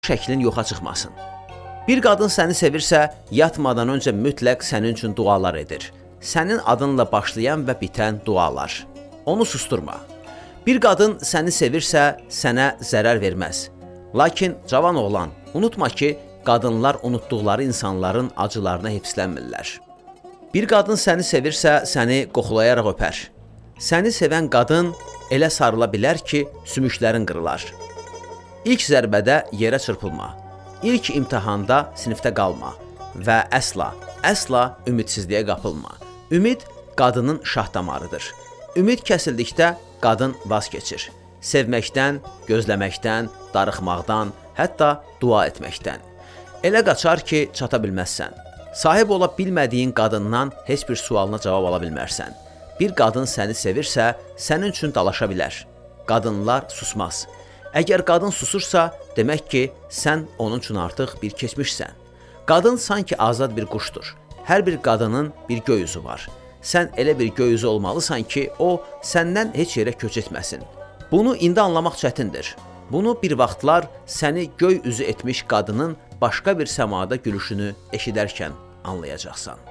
şəklin yoxa çıxmasın. Bir qadın səni sevirsə, yatmadan öncə mütləq sənin üçün dualar edir. Sənin adınla başlayan və bitən dualar. Onu susturma. Bir qadın səni sevirsə, sənə zərər verməz. Lakin cavan oğlan, unutma ki, qadınlar unutduqları insanların acılarına hifzlənmirlər. Bir qadın səni sevirsə, səni qoxulayaraq öpər. Səni sevən qadın elə sarıla bilər ki, sümüklərin qırılar. İlk zərbədə yerə çırpılma. İlk imtahanda sinifdə qalma və əsla ümidsizliyə qapılma. Ümid qadının şah damarıdır. Ümid kəsildikdə qadın vaz keçir. Sevməkdən, gözləməkdən, darıxmaqdan, hətta dua etməkdən. Elə qaçar ki, çata bilməzsən. Sahib ola bilmədiyin qadından heç bir sualına cavab ala bilmərsən. Bir qadın səni sevirsə, sənin üçün dalaşa bilər. Qadınlar susmaz. Əgər qadın susursa, demək ki, sən onun üçün artıq bir keçmişsən. Qadın sanki azad bir quşdur. Hər bir qadının bir göy üzü var. Sən elə bir göy üzü olmalısan ki, o səndən heç yerə köç etməsin. Bunu indi anlamaq çətindir. Bunu bir vaxtlar səni göy üzü etmiş qadının başqa bir səmada gülüşünü eşidərkən anlayacaqsan.